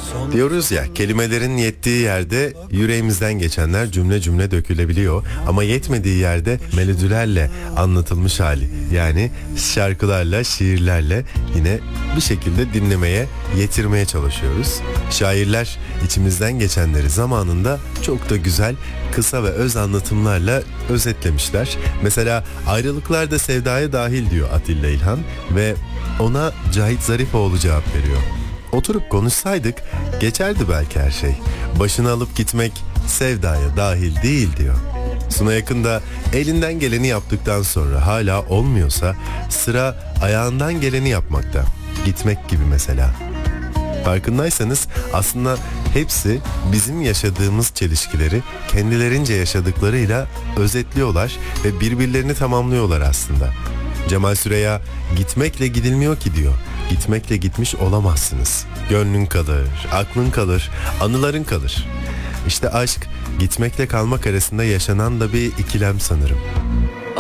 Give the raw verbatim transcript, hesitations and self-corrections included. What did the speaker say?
Diyoruz ya, kelimelerin yettiği yerde yüreğimizden geçenler cümle cümle dökülebiliyor. Ama yetmediği yerde melodilerle anlatılmış hali, yani şarkılarla, şiirlerle yine bir şekilde dinlemeye, yetirmeye çalışıyoruz. Şairler içimizden geçenleri zamanında çok da güzel, kısa ve öz anlatımlarla özetlemişler. Mesela ayrılıklar da sevdaya dahil diyor Atilla İlhan ve ona Cahit Zarifoğlu cevap veriyor. Oturup konuşsaydık geçerdi belki her şey. Başını alıp gitmek sevdaya dahil değil diyor. Suna Yakın da elinden geleni yaptıktan sonra hala olmuyorsa sıra ayağından geleni yapmakta. Gitmek gibi mesela. Farkındaysanız aslında hepsi bizim yaşadığımız çelişkileri kendilerince yaşadıklarıyla özetliyorlar ve birbirlerini tamamlıyorlar aslında. Cemal Süreya gitmekle gidilmiyor ki diyor. Gitmekle gitmiş olamazsınız. Gönlün kalır, aklın kalır, anıların kalır. İşte aşk gitmekle kalmak arasında yaşanan da bir ikilem sanırım.